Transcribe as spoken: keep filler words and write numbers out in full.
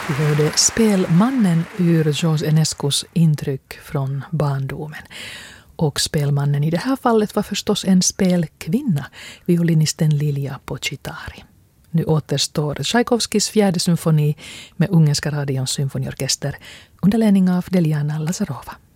Vi hörde Spelmannen ur Georges Enescos intryck från barndomen. Och spelmannen i det här fallet var förstås en spelkvinna, violinisten Lilja Pocitari. Nu återstår Tchaikovskis fjärde symfoni med Ungerska radions symfoniorkester under ledning av Deliana Lazarova.